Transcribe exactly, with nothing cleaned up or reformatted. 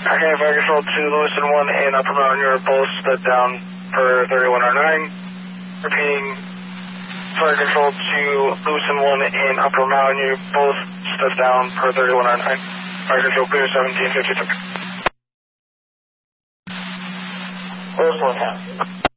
Okay, Fire Control to Lewis and one in Upper Mountain, you're both stepped down per thirty-one R nine. Repeating, Fire Control to Lewis and one in Upper Mountain, you're both stepped down per thirty-one R nine. Fire Control clear seventeen fifty-three. Lewis one half.